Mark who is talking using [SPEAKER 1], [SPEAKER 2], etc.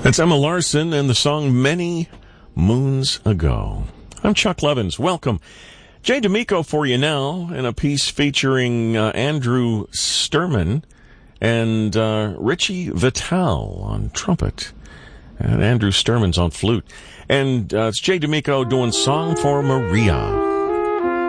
[SPEAKER 1] That's Emma Larson and the song Many Moons Ago. I'm Chuck Levins. Welcome. Jay D'Amico for you now in a piece featuring Andrew Sturman and Richie Vital on trumpet. And Andrew Sturman's on flute. And it's Jay D'Amico doing Song for Maria.